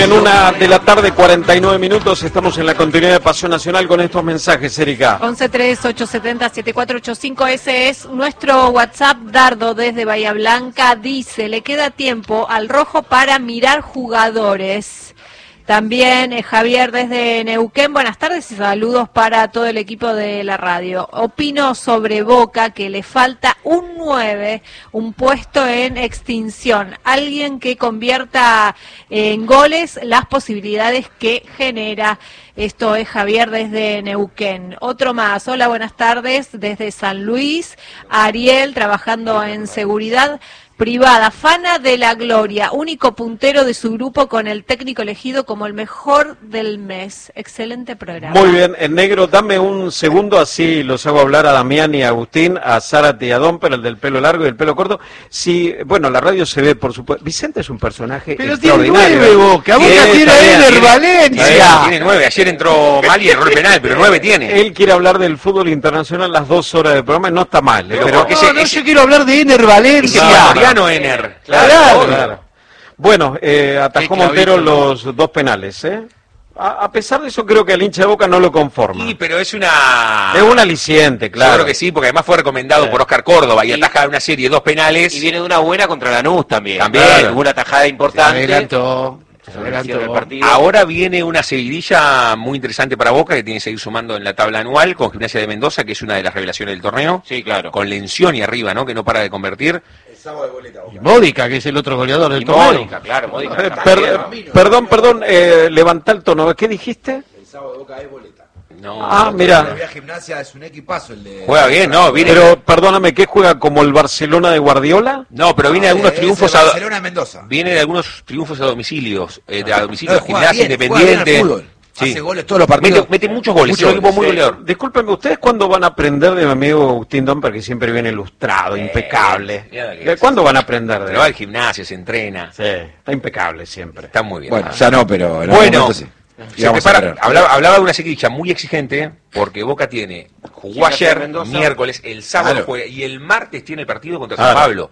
En 1:49 estamos en la continuidad de Pasión Nacional con estos mensajes, Erika. 1138707485, ese es nuestro WhatsApp. Dardo desde Bahía Blanca dice, le queda tiempo al rojo para mirar jugadores. También Javier desde Neuquén, buenas tardes y saludos para todo el equipo de la radio. Opino sobre Boca que le falta un 9, un puesto en extinción, alguien que convierta en goles las posibilidades que genera. Esto es Javier desde Neuquén. Otro más, hola, buenas tardes, desde San Luis, Ariel trabajando en seguridad privada, Fana de la Gloria, único puntero de su grupo con el técnico elegido como el mejor del mes. Excelente programa. Muy bien, en negro, dame un segundo, así los hago hablar a Damián y a Agustín, a Zárate y a Domper, el del pelo largo y el pelo corto. Sí, bueno, la radio se ve, por supuesto. Vicente es un personaje extraordinario. Tiene 9, Boca tiene a Ener Valencia. Tiene 9, ayer entró mal y erró el penal, pero 9 tiene. Él quiere hablar del fútbol internacional las 2 horas del programa y no está mal. Pero yo quiero hablar de Ener Valencia. Ener. Claro. Bueno, atajó Montero los 2 penales, ¿eh? A pesar de eso, creo que el hincha de Boca no lo conforma. Sí, pero es una... Es un aliciente, claro. Yo creo que sí, porque además fue recomendado por Oscar Córdoba y ataja una serie de 2 penales. Y viene de una buena contra Lanús también. Claro. Una tajada importante. Se adelantó. El partido. Ahora viene una seguidilla muy interesante para Boca, que tiene que seguir sumando en la tabla anual, con Gimnasia de Mendoza, que es una de las revelaciones del torneo. Sí, claro. Con Lencioni arriba, ¿no? Que no para de convertir. Y Módica, que es el otro goleador del torneo. Módica, claro, Módica. Perdón, levantá el tono. ¿Qué dijiste? El sábado de Boca es boleta. No, mira. La Gimnasia es un equipazo el de... Juega bien, ¿no? Viene... Pero, perdóname, ¿qué juega como el Barcelona de Guardiola? No, pero viene de algunos triunfos a Barcelona de Mendoza. Viene de algunos triunfos a domicilios, de Gimnasia juega bien, Independiente. Juega bien al fútbol. Sí. Hace goles todos los partidos. Mete muchos goles, es un equipo muy goleador. Discúlpenme, ¿ustedes cuándo van a aprender de mi amigo Agustín Domper, que siempre viene ilustrado, impecable? ¿De cuándo van a aprender de él? Pero va al gimnasio, se entrena. Sí, está impecable siempre. Está muy bien. Bueno, ya no, pero... Bueno, sí. hablaba de una seguidilla muy exigente, porque Boca jugó ayer, miércoles, el sábado juega, y el martes tiene el partido contra San Pablo.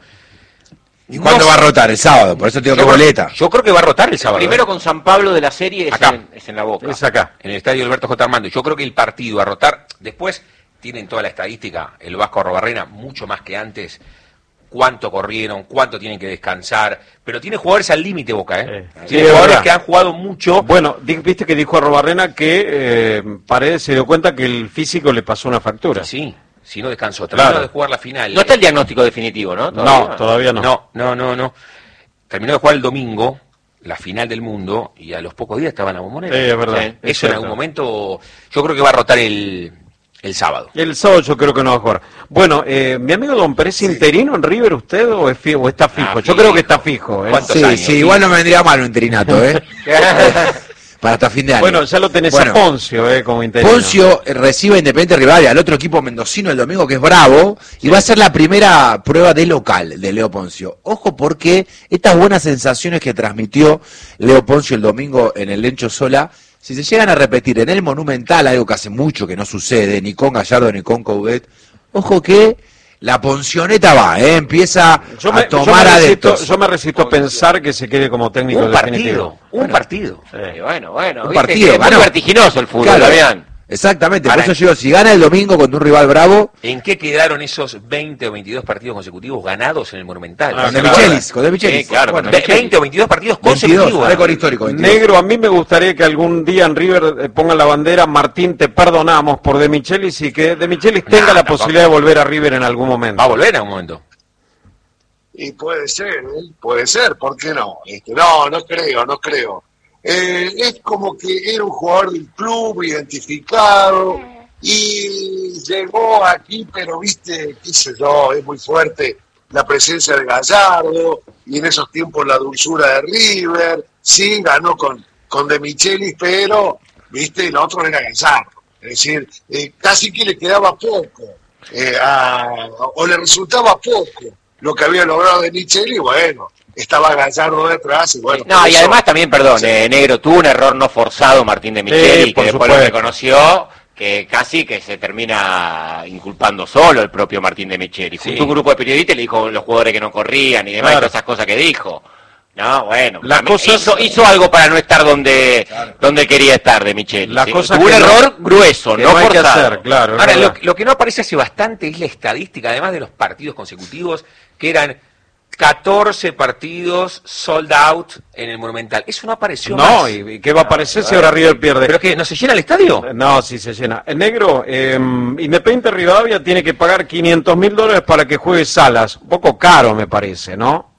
¿Y cuándo va a rotar? El sábado, por eso tengo que boleta. Yo creo que va a rotar el sábado. Primero con San Pablo de la serie es en la Boca. Es acá. En el estadio Alberto J. Armando. Yo creo que el partido a rotar, después tienen toda la estadística, el Vasco Arrobarrena, mucho más que antes, cuánto corrieron, cuánto tienen que descansar, pero tiene jugadores al límite Boca, Tiene jugadores que han jugado mucho. Bueno, viste que dijo Arrobarrena que Paredes se dio cuenta que el físico le pasó una factura. Sí. Si no descansó, terminó de jugar la final. No está el diagnóstico definitivo, ¿no? Todavía no. No. Terminó de jugar el domingo, la final del mundo, y a los pocos días estaba en la Bombonera. Sí, es verdad. Eso en algún momento, yo creo que va a rotar el sábado. El sábado yo creo que no va a jugar. Bueno, mi amigo Domper, ¿es interino en River usted o está fijo? Yo creo que está fijo. ¿Cuántos años? Sí, igual no me vendría mal un interinato, para hasta fin de año. Bueno, ya lo tenés a Poncio, como interino. Poncio recibe a Independiente Rivadavia, al otro equipo mendocino el domingo, que es Bravo, y va a ser la primera prueba de local de Leo Poncio. Ojo, porque estas buenas sensaciones que transmitió Leo Poncio el domingo en el Lencho Sola, si se llegan a repetir en el Monumental, algo que hace mucho que no sucede, ni con Gallardo ni con Coudet, ojo que la Poncioneta va, empieza a tomar adeptos. Yo me resisto a pensar que se quede como técnico definitivo. Un partido. Bueno. Un partido, es muy vertiginoso el fútbol, claro, Fabián. Exactamente, por eso digo, si gana el domingo contra un rival bravo... ¿En qué quedaron esos 20 o 22 partidos consecutivos ganados en el Monumental? Con De Michelis. Sí, claro, bueno, 20 o 22 partidos consecutivos. Récord histórico. 22. Negro, a mí me gustaría que algún día en River pongan la bandera, Martín, te perdonamos por De Michelis, y que De Michelis tenga la posibilidad de volver a River en algún momento. Va a volver en algún momento. Y puede ser, ¿por qué no? No creo. Es como que era un jugador del club, identificado, y llegó aquí, pero viste, qué sé yo, es muy fuerte la presencia de Gallardo, y en esos tiempos la dulzura de River, sí, ganó con De Michelis, pero, viste, el otro era Gallardo. Es decir, casi que le quedaba poco, o le resultaba poco lo que había logrado De Michelis, bueno, estaba Gallardo detrás y bueno. No, y además también, perdón, Negro, tuvo un error no forzado Martín de Micheli, que después lo reconoció, que casi que se termina inculpando solo el propio Martín de Micheli. Junto a un grupo de periodistas le dijo los jugadores que no corrían y demás, y todas esas cosas que dijo. No, bueno, Las cosas... hizo algo para no estar donde quería estar de Micheli. Las cosas tuvo un que error grueso, que no hay que forzado. hacer, claro. Ahora, lo que no aparece hace bastante es la estadística, además de los partidos consecutivos, que eran 14 partidos sold out en el Monumental. Eso no apareció más. No, ¿y qué va a aparecer si ahora River pierde? ¿Pero qué, no se llena el estadio? No, sí se llena. El negro, Independiente Rivadavia tiene que pagar $500.000 para que juegue Salas. Un poco caro, me parece, ¿no?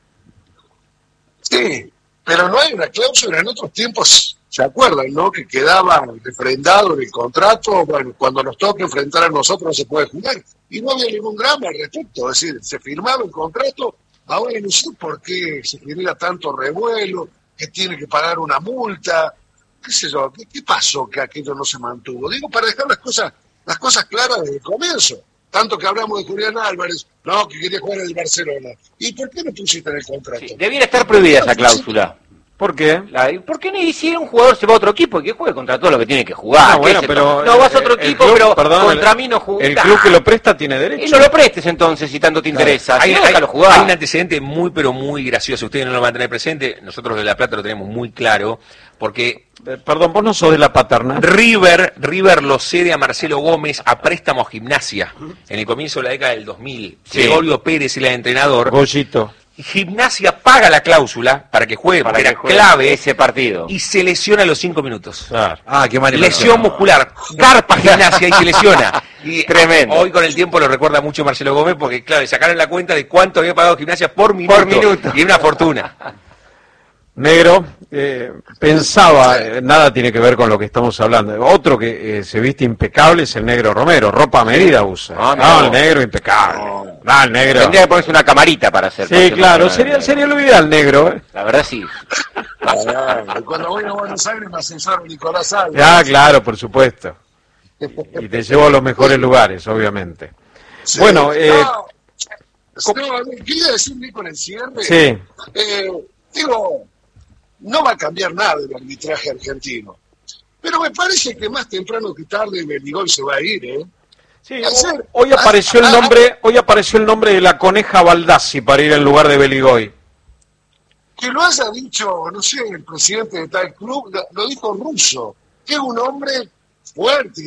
Sí, pero no hay una cláusula. En otros tiempos, ¿se acuerdan, no? Que quedaba refrendado en el contrato, bueno, cuando nos toque enfrentar a nosotros no se puede jugar. Y no había ningún drama al respecto, es decir, se firmaba el contrato, ahora no sé por qué se genera tanto revuelo, que tiene que pagar una multa, qué sé yo, ¿qué pasó que aquello no se mantuvo? Digo, para dejar las cosas claras desde el comienzo. Tanto que hablamos de Julián Álvarez, no, que quería jugar en el Barcelona. ¿Y por qué no pusiste en el contrato? Sí, debiera estar prohibida esa cláusula. ¿Por qué? ¿Por qué no hicieron un jugador se va a otro equipo y que juegue contra todo lo que tiene que jugar? No, bueno, pero no vas a otro equipo, club, pero perdón, contra mí no jugás. El club que lo presta tiene derecho. Y no lo prestes entonces si tanto te interesa. Hay, Si no, déjalo jugar. hay un antecedente muy, pero muy gracioso. Ustedes no lo van a tener presente. Nosotros de La Plata lo tenemos muy claro. Porque Perdón, vos no sos de la paterna. River lo cede a Marcelo Gómez a préstamo a Gimnasia en el comienzo de la década del 2000. Sí. Gregorio Pérez era el entrenador. Goyito. Gimnasia paga la cláusula para que juegue, Para porque que era juegue clave, ese partido. y se lesiona a los 5 minutos. Claro. Ah, qué manipulación. Lesión muscular, garpa Gimnasia y se lesiona. Y Tremendo. Hoy con el tiempo lo recuerda mucho Marcelo Gómez, porque claro, le sacaron la cuenta de cuánto había pagado Gimnasia por minuto. Y una fortuna. Negro, pensaba, nada tiene que ver con lo que estamos hablando. Otro que se viste impecable es el negro Romero, ropa a medida usa. Ah, el negro impecable. No, el negro. Tendría que ponerse una camarita para hacer. Sí, claro, sería lo ideal, negro. La verdad sí. Cuando voy a Buenos Aires me asesoraron Nicolás Alves. Ya, claro, por supuesto. Y te llevo a los mejores lugares, obviamente. Sí. Bueno, quería decir, Nico, en el cierre. sí. Digo, no va a cambiar nada el arbitraje argentino. Pero me parece que más temprano que tarde Beligoy se va a ir, ¿eh? Sí, hoy apareció el nombre de la Coneja Baldassi para ir en lugar de Beligoy. Que lo haya dicho, no sé, el presidente de tal club, lo dijo Russo, que es un hombre fuerte,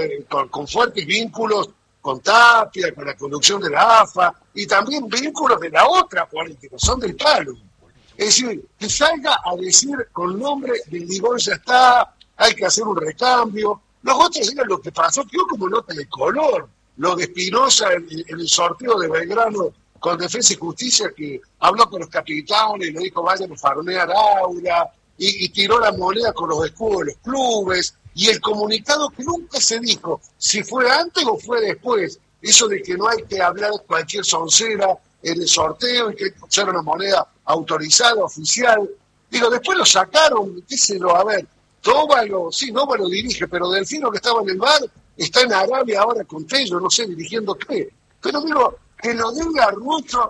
con fuertes vínculos con Tapia, con la conducción de la AFA, y también vínculos de la otra política, son del palo. Es decir, que salga a decir con nombre, Beligoy ya está, hay que hacer un recambio. Los otros eran lo que pasó, quedó como nota de color. Lo de Espinosa en el sorteo de Belgrano con Defensa y Justicia, que habló con los capitanes y le dijo vayan a farmear aura, y tiró la moneda con los escudos de los clubes, y el comunicado que nunca se dijo si fue antes o fue después, eso de que no hay que hablar cualquier soncera en el sorteo y que hay que usar una moneda autorizada, oficial. Digo, después lo sacaron, qué sé yo, a ver, Tóbalo, sí, Nóvalo dirige, pero Delfino que estaba en el bar está en Arabia ahora con Tello, no sé, dirigiendo qué. Pero digo, que lo diga Russo,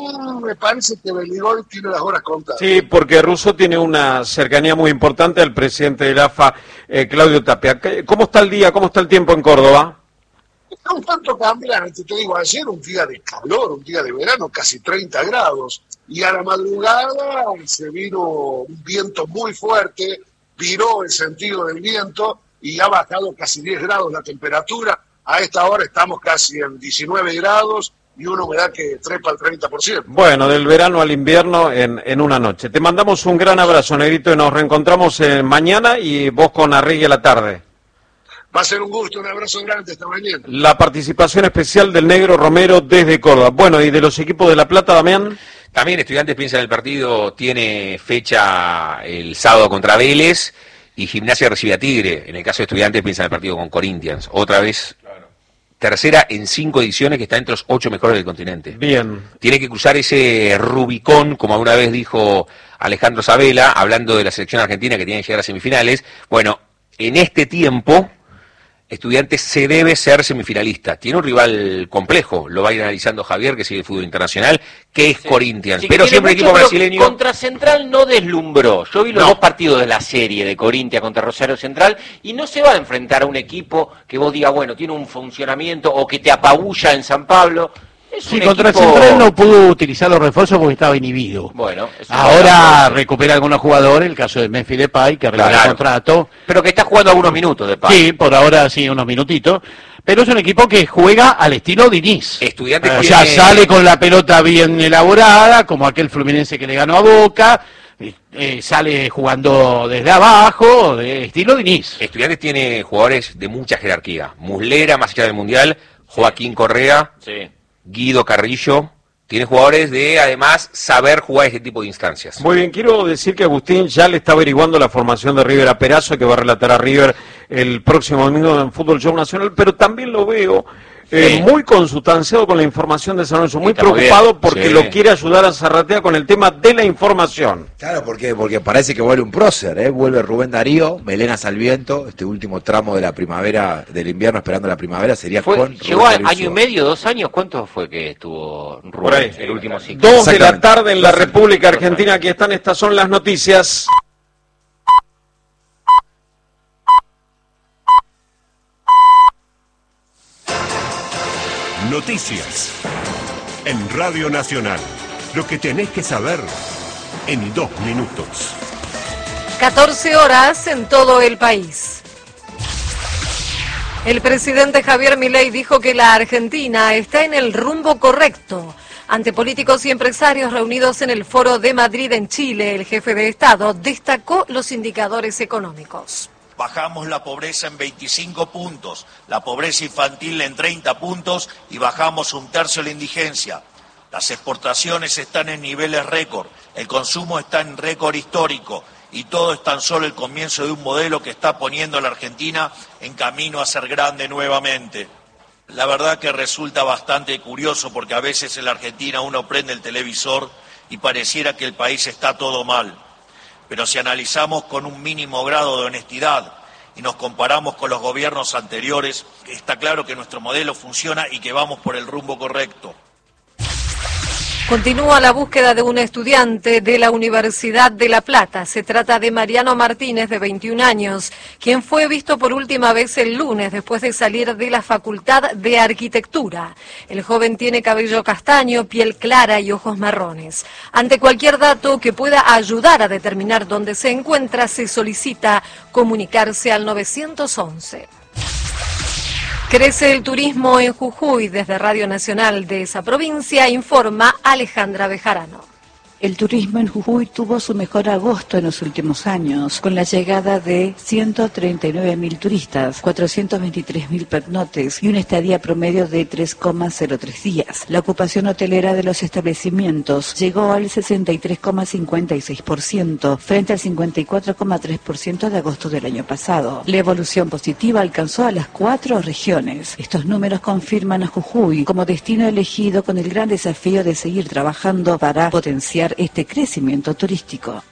me parece que Beligoy tiene las horas contadas. Sí, porque Russo tiene una cercanía muy importante al presidente del AFA, Claudio Tapia. ¿Cómo está el día, cómo está el tiempo en Córdoba? Está un tanto cambiante, te digo, ayer un día de calor, un día de verano, casi 30 grados, y a la madrugada se vino un viento muy fuerte, viró el sentido del viento y ha bajado casi 10 grados la temperatura. A esta hora estamos casi en 19 grados y una humedad que trepa al 30%. Bueno, del verano al invierno en una noche. Te mandamos un gran abrazo, Negrito, y nos reencontramos mañana y vos con Arregui a la tarde. Va a ser un gusto, un abrazo grande esta mañana. La participación especial del negro Romero desde Córdoba. Bueno, y de los equipos de La Plata, Damián. También Estudiantes piensa en el partido, tiene fecha el sábado contra Vélez y Gimnasia recibe a Tigre. En el caso de Estudiantes piensa en el partido con Corinthians. Otra vez, tercera en 5 ediciones que está entre los 8 mejores del continente. Bien. Tiene que cruzar ese Rubicón, como alguna vez dijo Alejandro Sabela, hablando de la selección argentina que tiene que llegar a semifinales. Bueno, en este tiempo Estudiantes se debe ser semifinalista. Tiene un rival complejo, lo va a ir analizando Javier, que sigue el fútbol internacional, que es Corinthians. Sí, pero siempre mucho, equipo pero brasileño. Contra Central no deslumbró. Yo vi los dos partidos de la serie de Corinthians contra Rosario Central y no se va a enfrentar a un equipo que vos digas, bueno, tiene un funcionamiento o que te apabulla en San Pablo. Sí, contra Central no pudo utilizar los refuerzos porque estaba inhibido. Bueno, ahora recupera algunos jugadores, el caso de Memphis Depay, que arregló el contrato. Pero que está jugando algunos minutos Depay. Sí, por ahora sí, unos minutitos. Pero es un equipo que juega al estilo Diniz. Estudiantes O sea, sale con la pelota bien elaborada, como aquel Fluminense que le ganó a Boca. Sale jugando desde abajo, de estilo Diniz. Estudiantes tiene jugadores de mucha jerarquía. Muslera, más allá del Mundial, Joaquín Correa, Guido Carrillo. Tiene jugadores de, además, saber jugar este tipo de instancias. Muy bien, quiero decir que Agustín ya le está averiguando la formación de River a Perazo, que va a relatar a River el próximo domingo en Fútbol Show Nacional, pero también lo veo muy consustanciado con la información de San Lorenzo, muy preocupado porque lo quiere ayudar a Zarratea con el tema de la información. Claro, porque parece que vuelve un prócer, vuelve Rubén Darío, Melenas al viento, este último tramo de la primavera, del invierno esperando la primavera, sería con llegó Rubén Darío año y medio, 2 años, ¿cuánto fue que estuvo Rubén el último ciclo? 2 de la tarde en la República Argentina, aquí están, estas son las noticias. Noticias en Radio Nacional. Lo que tenés que saber en 2 minutos. 14 horas en todo el país. El presidente Javier Milei dijo que la Argentina está en el rumbo correcto. Ante políticos y empresarios reunidos en el Foro de Madrid en Chile, el jefe de Estado destacó los indicadores económicos. Bajamos la pobreza en 25 puntos, la pobreza infantil en 30 puntos y bajamos 1/3 la indigencia. Las exportaciones están en niveles récord, el consumo está en récord histórico y todo es tan solo el comienzo de un modelo que está poniendo a la Argentina en camino a ser grande nuevamente. La verdad que resulta bastante curioso porque a veces en la Argentina uno prende el televisor y pareciera que el país está todo mal. Pero si analizamos con un mínimo grado de honestidad y nos comparamos con los gobiernos anteriores, está claro que nuestro modelo funciona y que vamos por el rumbo correcto. Continúa la búsqueda de un estudiante de la Universidad de La Plata. Se trata de Mariano Martínez, de 21 años, quien fue visto por última vez el lunes después de salir de la Facultad de Arquitectura. El joven tiene cabello castaño, piel clara y ojos marrones. Ante cualquier dato que pueda ayudar a determinar dónde se encuentra, se solicita comunicarse al 911. Crece el turismo en Jujuy. Desde Radio Nacional de esa provincia informa Alejandra Bejarano. El turismo en Jujuy tuvo su mejor agosto en los últimos años, con la llegada de 139.000 turistas, 423.000 pernoctes y una estadía promedio de 3,03 días. La ocupación hotelera de los establecimientos llegó al 63,56%, frente al 54,3% de agosto del año pasado. La evolución positiva alcanzó a las 4 regiones. Estos números confirman a Jujuy como destino elegido con el gran desafío de seguir trabajando para potenciar este crecimiento turístico.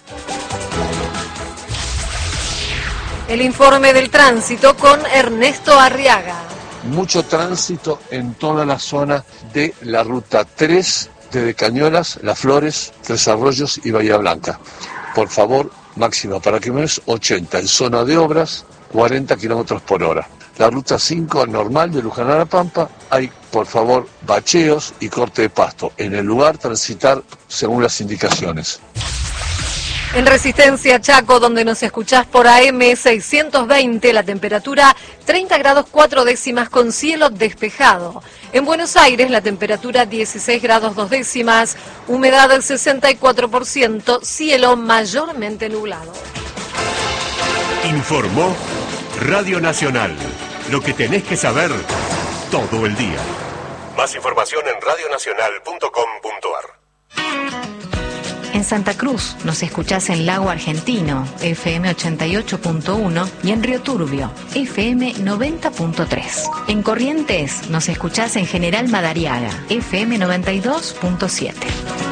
El informe del tránsito con Ernesto Arriaga. Mucho tránsito en toda la zona de la ruta 3, desde Cañuelas, Las Flores, Tres Arroyos y Bahía Blanca. Por favor, máxima para que me des 80, en zona de obras, 40 kilómetros por hora. La ruta 5 normal de Luján a La Pampa, hay, por favor, bacheos y corte de pasto. En el lugar, transitar según las indicaciones. En Resistencia Chaco, donde nos escuchás por AM 620, la temperatura 30 grados 4 décimas con cielo despejado. En Buenos Aires, la temperatura 16 grados 2 décimas, humedad del 64%, cielo mayormente nublado. Informó Radio Nacional. Lo que tenés que saber todo el día. Más información en radionacional.com.ar. En Santa Cruz nos escuchás en Lago Argentino, FM 88.1 y en Río Turbio, FM 90.3. En Corrientes nos escuchás en General Madariaga, FM 92.7.